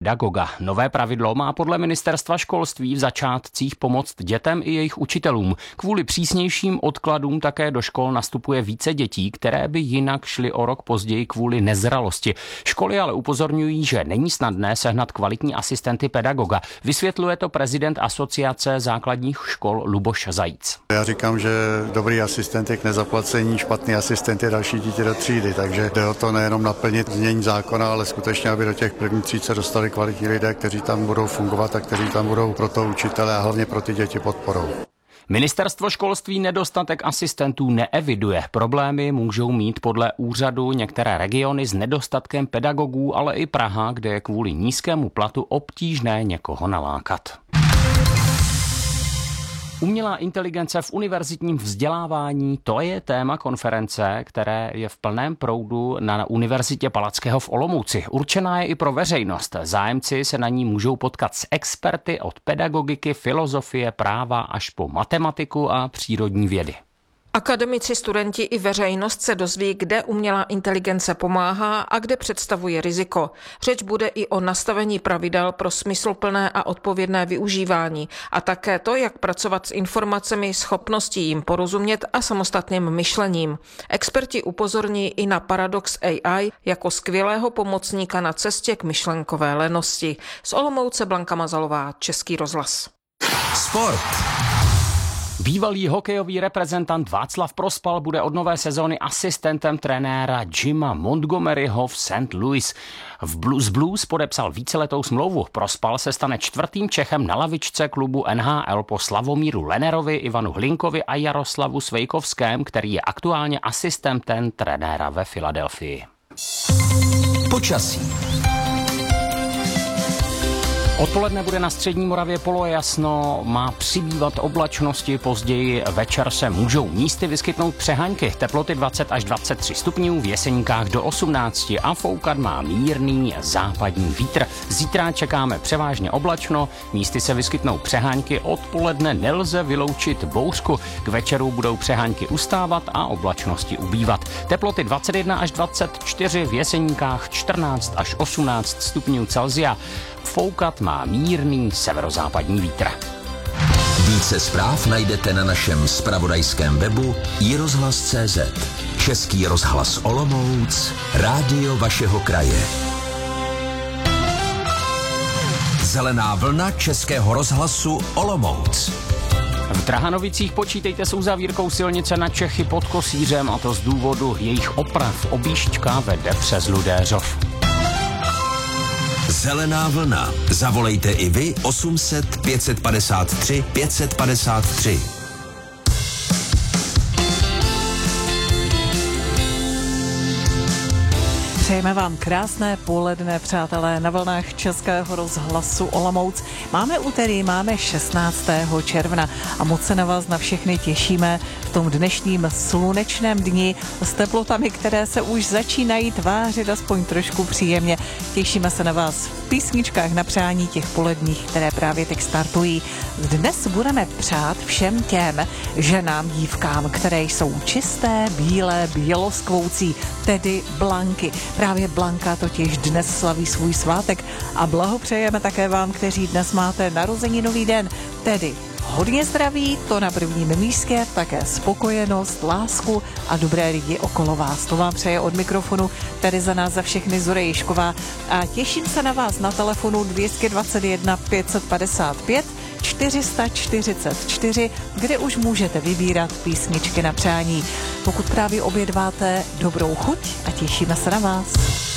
pedagoga. Nové pravidlo má podle ministerstva školství v začátcích pomoct dětem i jejich učitelům. Kvůli přísnějším odkladům také do škol nastupuje více dětí, které by jinak šly o rok později kvůli nezralosti. Školy ale upozorňují, že není snadné sehnat kvalitní asistenty pedagoga. Vysvětluje to prezident Asociace základních škol Luboš Zajíc. Já říkám, že dobrý asistent je k nezaplacení, špatný asistent je další dítě do třídy, takže jde o to nejenom naplnit znění zákona, ale skutečně, aby do těch prvních tříd se dostali kvalitní lidé, kteří tam budou fungovat a kteří tam budou pro to učitele a hlavně pro ty děti podporou. Ministerstvo školství nedostatek asistentů neeviduje. Problémy můžou mít podle úřadu některé regiony s nedostatkem pedagogů, ale i Praha, kde je kvůli nízkému platu obtížné někoho nalákat. Umělá inteligence v univerzitním vzdělávání, to je téma konference, které je v plném proudu na Univerzitě Palackého v Olomouci. Určená je i pro veřejnost. Zájemci se na ní můžou potkat s experty od pedagogiky, filozofie, práva až po matematiku a přírodní vědy. Akademici, studenti i veřejnost se dozví, kde umělá inteligence pomáhá a kde představuje riziko. Řeč bude i o nastavení pravidel pro smysluplné a odpovědné využívání a také to, jak pracovat s informacemi, schopností jim porozumět a samostatným myšlením. Experti upozorní i na paradox AI jako skvělého pomocníka na cestě k myšlenkové lenosti. Z Olomouce Blanka Mazalová, Český rozhlas. Sport. Bývalý hokejový reprezentant Václav Prospal bude od nové sezóny asistentem trenéra Jima Montgomeryho v St. Louis. V Blues podepsal víceletou smlouvu. Prospal se stane čtvrtým Čechem na lavičce klubu NHL po Slavomíru Lenerovi, Ivanu Hlinkovi a Jaroslavu Svejkovském, který je aktuálně asistentem trenéra ve Filadelfii. Počasí. Odpoledne bude na střední Moravě polojasno, má přibývat oblačnosti, později večer se můžou místy vyskytnout přehaňky. Teploty 20 až 23 stupňů, v Jeseníkách do 18 a foukat má mírný západní vítr. Zítra čekáme převážně oblačno, místy se vyskytnou přeháňky, odpoledne nelze vyloučit bouřku. K večeru budou přeháňky ustávat a oblačnosti ubývat. Teploty 21 až 24, v Jeseníkách 14 až 18 stupňů Celsia. Foukat má mírný severozápadní vítr. Více zpráv najdete na našem zpravodajském webu iRozhlas.cz. Český rozhlas Olomouc, rádio vašeho kraje. Zelená vlna Českého rozhlasu Olomouc. V Drahanovicích počítejte s uzavírkou silnice na Čechy pod Kosířem, a to z důvodu jejich oprav. Objížďka vede přes Ludéřov. Zelená vlna. Zavolejte i vy 800 553 553. Přejeme vám krásné poledne, přátelé, na vlnách Českého rozhlasu Olomouc. Máme úterý, máme 16. června a moc se na vás na všechny těšíme v tom dnešním slunečném dni s teplotami, které se už začínají tvářit aspoň trošku příjemně. Těšíme se na vás v písničkách na přání těch poledních, které právě teď startují. Dnes budeme přát všem těm ženám, dívkám, které jsou čisté, bílé, běloskvoucí, tedy Blanky. Právě Blanka totiž dnes slaví svůj svátek a blahopřejeme také vám, kteří dnes máte narozeninový den, tedy hodně zdraví, to na prvním místě, také spokojenost, lásku a dobré lidi okolo vás. To vám přeje od mikrofonu tady za nás za všechny Zora Ježková a těším se na vás na telefonu 221 555 444, kde už můžete vybírat písničky na přání. Pokud právě obědváte, dobrou chuť a těšíme se na vás.